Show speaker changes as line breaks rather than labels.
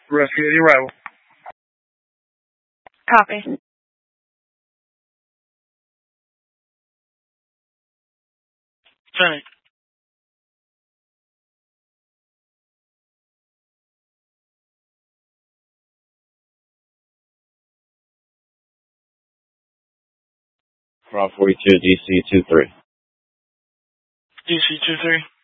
Rescue the arrival.
Copy.
Senate.
Cross 42, DC 23.
DC 23.